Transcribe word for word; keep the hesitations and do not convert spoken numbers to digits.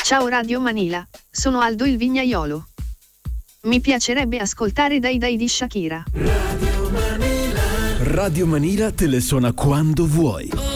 Ciao Radio Manila, sono Aldo il Vignaiolo. Mi piacerebbe ascoltare Dai Dai di Shakira. Radio Manila. Radio Manila te le suona quando vuoi.